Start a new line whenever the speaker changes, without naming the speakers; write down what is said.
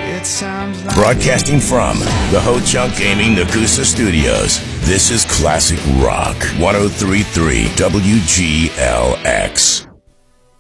It sounds like
Broadcasting from the Ho Chunk Gaming Nakusa Studios, this is Classic Rock 103.3 WGLX.